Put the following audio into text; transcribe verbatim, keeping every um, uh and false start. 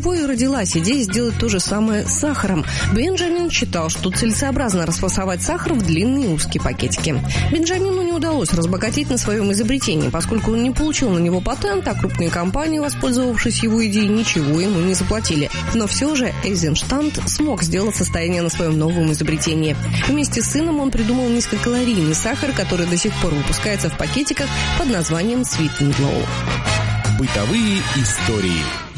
него и родилась идея сделать то же самое с сахаром. Бенджамин считал, что целесообразно расфасовать сахар в длинные узкие пакетики. Бенджамину не удалось разбогатеть на своем изобретении, поскольку он не получил на него патент, а крупные компании, воспользовавшись его идеей, ничего ему не заплатили. Но все же Эйзенштадт смог сделать состояние на своем новом изобретении. Вместе с сыном он придумал низкокалорийный сахар, который до сих пор выпускается в пакетиках под названием Sweet and Low. Бытовые истории.